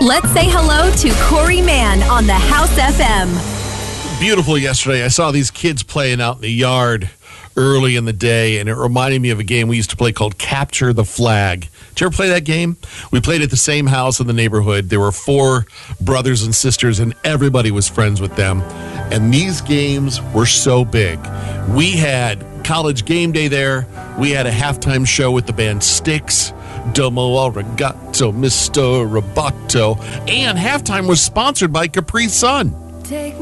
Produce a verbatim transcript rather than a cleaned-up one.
Let's say hello to Corey Mann on the House F M. Beautiful yesterday. I saw these kids playing out in the yard early in the day, and it reminded me of a game we used to play called Capture the Flag. Did you ever play that game? We played at the same house in the neighborhood. There were four brothers and sisters, and everybody was friends with them. And these games were so big. We had college game day there. We had a halftime show with the band Styx, Domo Arigato, Mister Roboto, and halftime was sponsored by Capri Sun. Take